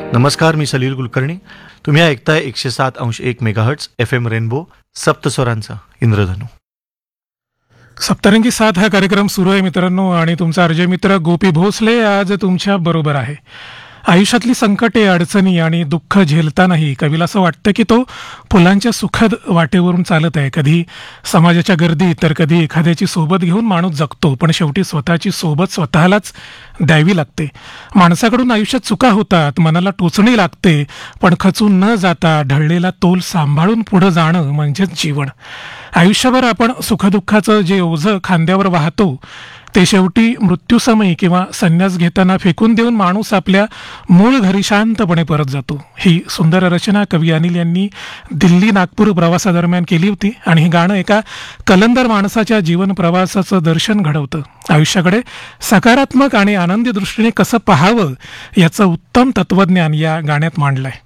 नमस्कार, मी सलील कुलकर्णी. तुम्ही ऐकताय 107.1 मेगाहर्ट्ज FM रेनबो, सप्तस्वरांचा इंद्रधनू. सप्तरंगी साथ हा कार्यक्रम सुरू आहे मित्रांनो, आणि तुमचा अर्जय मित्र गोपी भोसले आज तुमच्या बरोबर आहे. आयुष्यातली संकटे, अडचणी आणि दुःख झेलतानाही कवीला असं वाटतं की तो फुलांच्या सुखद वाटेवरून चालत आहे. कधी समाजाच्या गर्दीत, तर कधी एखाद्याची सोबत घेऊन माणूस जगतो, पण शेवटी स्वतःची सोबत स्वतःलाच द्यावी लागते. माणसाकडून आयुष्यात चुका होतात, मनाला टोचणी लागते, पण खचून न जाता ढळलेला तोल सांभाळून पुढं जाणं म्हणजेच जीवन. आयुष्यभर आपण सुखदुःखाचं जे ओझं खांद्यावर वाहतो ते शेवटी मृत्यूसमयी किंवा संन्यास घेताना फेकून देऊन माणूस आपल्या मूळ घरी शांतपणे परत जातो. ही सुंदर रचना कवी अनिल यांनी दिल्ली नागपूर प्रवासादरम्यान केली होती, आणि हे गाणं एका कलंदर माणसाच्या जीवन प्रवासाचं दर्शन घडवतं. आयुष्याकडे सकारात्मक आणि आनंदी दृष्टीने कसं पाहावं याचं उत्तम तत्वज्ञान या गाण्यात मांडलंय.